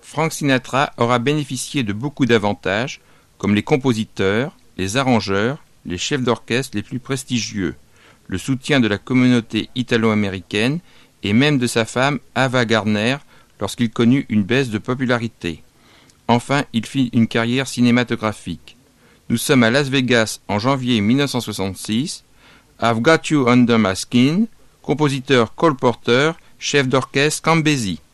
Frank Sinatra aura bénéficié de beaucoup d'avantages, comme les compositeurs, les arrangeurs, les chefs d'orchestre les plus prestigieux, le soutien de la communauté italo-américaine et même de sa femme Ava Gardner lorsqu'il connut une baisse de popularité. Enfin, il fit une carrière cinématographique. Nous sommes à Las Vegas en janvier 1966. I've Got You Under My Skin, compositeur Cole Porter, chef d'orchestre Cambesi.